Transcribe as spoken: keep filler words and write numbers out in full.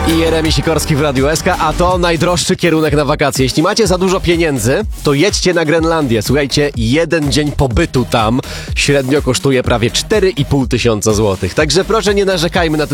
I Jeremi Sikorski w Radiu S K, a to najdroższy kierunek na wakacje. Jeśli macie za dużo pieniędzy, to jedźcie na Grenlandię. Słuchajcie, jeden dzień pobytu tam średnio kosztuje prawie cztery i pół tysiąca złotych. Także proszę, nie narzekajmy na ten